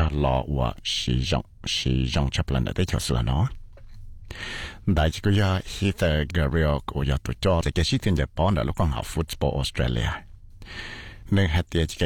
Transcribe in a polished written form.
giờ lọ và sử dụng chấp lần để cho sự nó đại chỉ có giờ Heather Gabriel của giờ tụi cho thì cái sự tiền Nhật Bản là lúc còn học football Australia nên hạt tiền